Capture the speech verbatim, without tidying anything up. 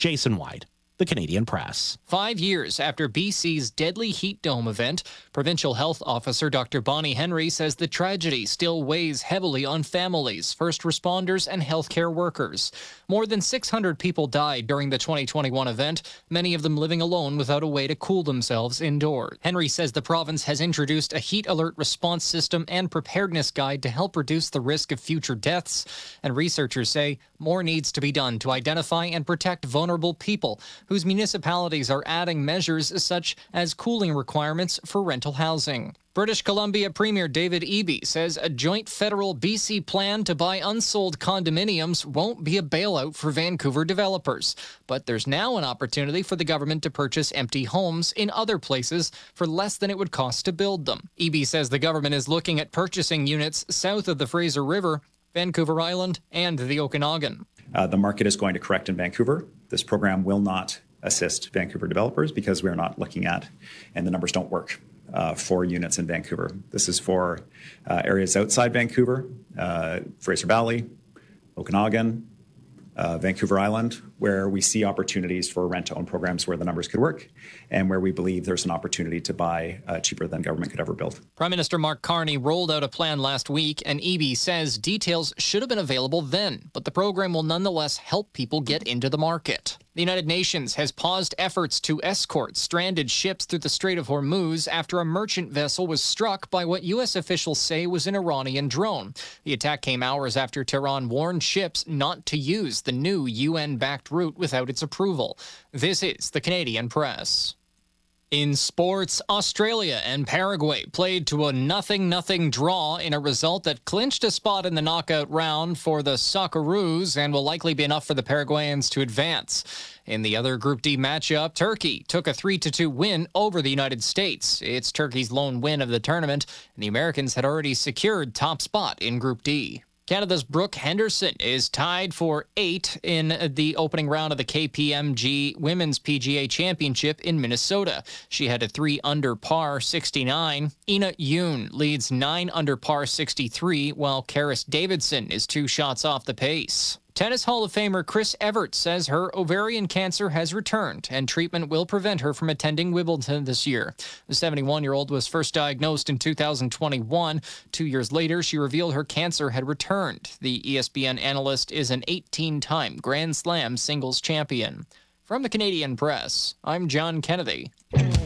Jason White, The Canadian Press. Five years after B C's deadly heat dome event, Provincial Health Officer Doctor Bonnie Henry says the tragedy still weighs heavily on families, first responders, and healthcare workers. More than six hundred people died during the twenty twenty-one event, many of them living alone without a way to cool themselves indoors. Henry says the province has introduced a heat alert response system and preparedness guide to help reduce the risk of future deaths, and researchers say more needs to be done to identify and protect vulnerable people, whose municipalities are adding measures such as cooling requirements for rental housing. British Columbia Premier David Eby says a joint federal B C plan to buy unsold condominiums won't be a bailout for Vancouver developers. But there's now an opportunity for the government to purchase empty homes in other places for less than it would cost to build them. Eby says the government is looking at purchasing units south of the Fraser River, Vancouver Island, and the Okanagan. Uh, the market is going to correct in Vancouver. This program will not assist Vancouver developers because we're not looking at, and the numbers don't work uh, for units in Vancouver. This is for uh, areas outside Vancouver, uh, Fraser Valley, Okanagan, uh, Vancouver Island, where we see opportunities for rent-to-own programs where the numbers could work and where we believe there's an opportunity to buy uh, cheaper than government could ever build. Prime Minister Mark Carney rolled out a plan last week, and Eby says details should have been available then, but the program will nonetheless help people get into the market. The United Nations has paused efforts to escort stranded ships through the Strait of Hormuz after a merchant vessel was struck by what U S officials say was an Iranian drone. The attack came hours after Tehran warned ships not to use the new U N-backed route without its approval. This is the Canadian Press. In sports, Australia and Paraguay played to a nothing nothing draw in a result that clinched a spot in the knockout round for the Socceroos and will likely be enough for the Paraguayans to advance. In the other Group D matchup, Turkey took a three to two win over the United States. It's Turkey's lone win of the tournament, and the Americans had already secured top spot in Group D. Canada's Brooke Henderson is tied for eight in the opening round of the K P M G Women's P G A Championship in Minnesota. She had a three under par sixty-nine. Ina Yoon leads nine under par sixty-three, while Karis Davidson is two shots off the pace. Tennis Hall of Famer Chris Evert says her ovarian cancer has returned and treatment will prevent her from attending Wimbledon this year. The seventy-one-year-old was first diagnosed in two thousand twenty-one. Two years later, she revealed her cancer had returned. The E S P N analyst is an eighteen-time Grand Slam singles champion. From the Canadian Press, I'm John Kennedy.